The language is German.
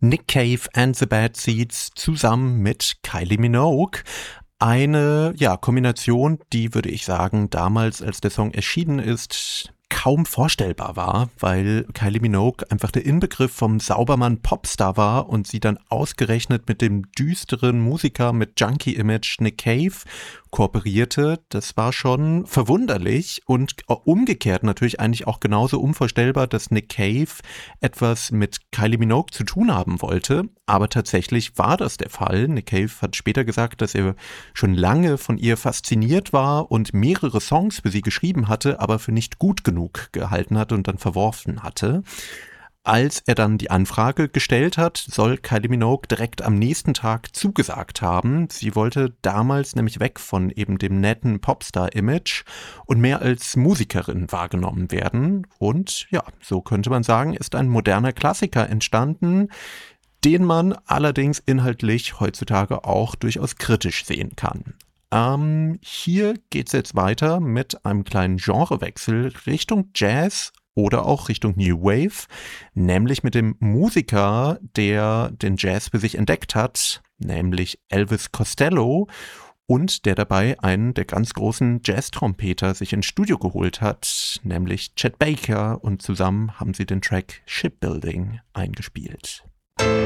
Nick Cave and the Bad Seeds zusammen mit Kylie Minogue. Eine Kombination, die, würde ich sagen, damals, als der Song erschienen ist, kaum vorstellbar war, weil Kylie Minogue einfach der Inbegriff vom Saubermann-Popstar war und sie dann ausgerechnet mit dem düsteren Musiker mit Junkie-Image Nick Cave kooperierte. Das war schon verwunderlich und umgekehrt natürlich eigentlich auch genauso unvorstellbar, dass Nick Cave etwas mit Kylie Minogue zu tun haben wollte. Aber tatsächlich war das der Fall. Nick Cave hat später gesagt, dass er schon lange von ihr fasziniert war und mehrere Songs für sie geschrieben hatte, aber für nicht gut genug gehalten hatte und dann verworfen hatte. Als er dann die Anfrage gestellt hat, soll Kylie Minogue direkt am nächsten Tag zugesagt haben. Sie wollte damals nämlich weg von eben dem netten Popstar-Image und mehr als Musikerin wahrgenommen werden. Und ja, so könnte man sagen, ist ein moderner Klassiker entstanden, den man allerdings inhaltlich heutzutage auch durchaus kritisch sehen kann. Hier geht's jetzt weiter mit einem kleinen Genrewechsel Richtung Jazz oder auch Richtung New Wave, nämlich mit dem Musiker, der den Jazz für sich entdeckt hat, nämlich Elvis Costello, und der dabei einen der ganz großen Jazz-Trompeter sich ins Studio geholt hat, nämlich Chet Baker, und zusammen haben sie den Track Shipbuilding eingespielt.